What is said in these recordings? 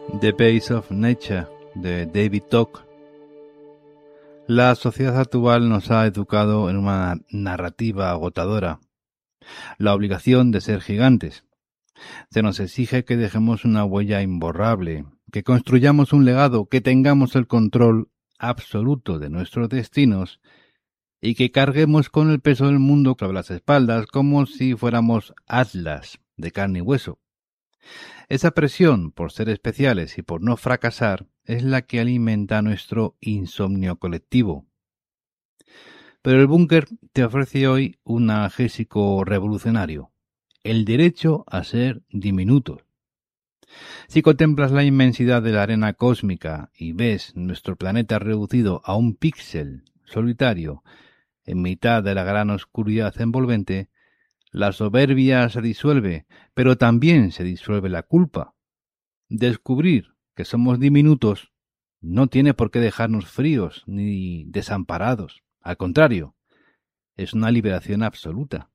The Pace of Nature, de David Tock. La sociedad actual nos ha educado en una narrativa agotadora, la obligación de ser gigantes. Se nos exige que dejemos una huella imborrable, que construyamos un legado, que tengamos el control absoluto de nuestros destinos y que carguemos con el peso del mundo sobre las espaldas como si fuéramos atlas de carne y hueso. Esa presión por ser especiales y por no fracasar es la que alimenta nuestro insomnio colectivo. Pero el búnker te ofrece hoy un analgésico revolucionario: el derecho a ser diminutos. Si contemplas la inmensidad de la arena cósmica y ves nuestro planeta reducido a un píxel solitario en mitad de la gran oscuridad envolvente, la soberbia se disuelve, pero también se disuelve la culpa. Descubrir que somos diminutos no tiene por qué dejarnos fríos ni desamparados. Al contrario, es una liberación absoluta.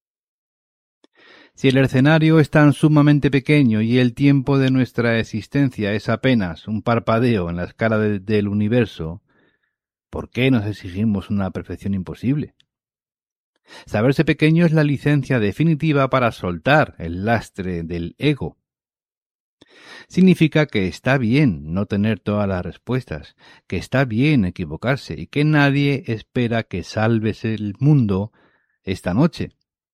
Si el escenario es tan sumamente pequeño y el tiempo de nuestra existencia es apenas un parpadeo en la escala del universo, ¿por qué nos exigimos una perfección imposible? Saberse pequeño es la licencia definitiva para soltar el lastre del ego. Significa que está bien no tener todas las respuestas, que está bien equivocarse y que nadie espera que salves el mundo esta noche.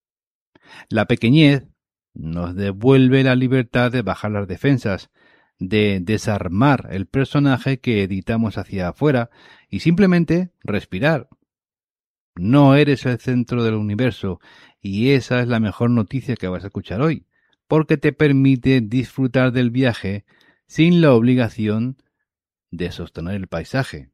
La pequeñez nos devuelve la libertad de bajar las defensas, de desarmar el personaje que editamos hacia afuera y simplemente respirar. No eres el centro del universo y esa es la mejor noticia que vas a escuchar hoy, porque te permite disfrutar del viaje sin la obligación de sostener el paisaje.